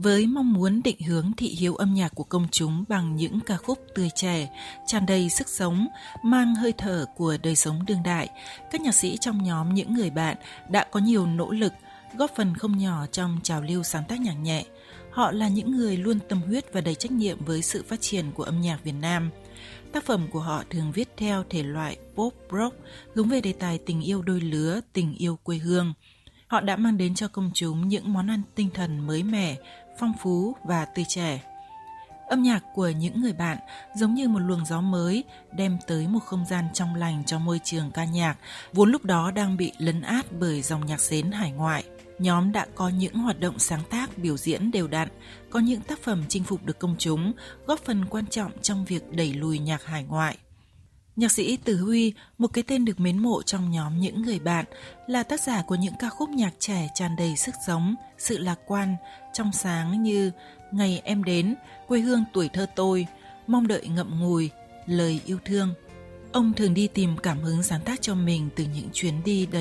Với mong muốn định hướng thị hiếu âm nhạc của công chúng bằng những ca khúc tươi trẻ, tràn đầy sức sống, mang hơi thở của đời sống đương đại, các nhạc sĩ trong nhóm Những Người Bạn đã có nhiều nỗ lực, góp phần không nhỏ trong trào lưu sáng tác nhạc nhẹ. Họ là những người luôn tâm huyết và đầy trách nhiệm với sự phát triển của âm nhạc Việt Nam. Tác phẩm của họ thường viết theo thể loại pop rock, hướng về đề tài tình yêu đôi lứa, tình yêu quê hương. Họ đã mang đến cho công chúng những món ăn tinh thần mới mẻ, phong phú và tươi trẻ. Âm nhạc của Những Người Bạn giống như một luồng gió mới đem tới một không gian trong lành cho môi trường ca nhạc, vốn lúc đó đang bị lấn át bởi dòng nhạc xến hải ngoại. Nhóm đã có những hoạt động sáng tác, biểu diễn đều đặn, có những tác phẩm chinh phục được công chúng, góp phần quan trọng trong việc đẩy lùi nhạc hải ngoại. Nhạc sĩ Từ Huy, một cái tên được mến mộ trong nhóm Những Người Bạn, là tác giả của những ca khúc nhạc trẻ tràn đầy sức sống, sự lạc quan, trong sáng như Ngày Em Đến, Quê Hương Tuổi Thơ Tôi, Mong Đợi Ngậm Ngùi, Lời Yêu Thương. Ông thường đi tìm cảm hứng sáng tác cho mình từ những chuyến đi đầy